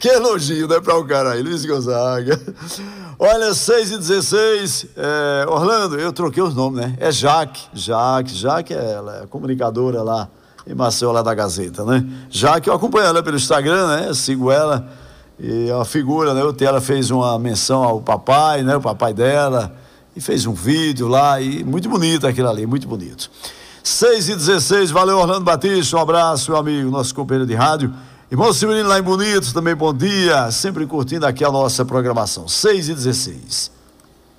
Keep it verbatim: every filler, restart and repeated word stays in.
Que elogio, né, para o cara aí, Luiz Gonzaga. Olha, seis e dezesseis, é, Orlando, eu troquei os nomes, né? É Jaque, Jaque, Jaque é ela, é comunicadora lá em Maceió, lá da Gazeta, né? Jaque, eu acompanho ela pelo Instagram, né? Eu sigo ela, e é uma figura, né? Ela fez uma menção ao papai, né? O papai dela, e fez um vídeo lá, e muito bonito aquilo ali, muito bonito. seis e dezesseis, valeu, Orlando Batista, um abraço, meu amigo, nosso companheiro de rádio. Irmão Severino lá em Bonito, também bom dia, sempre curtindo aqui a nossa programação. seis e dezesseis.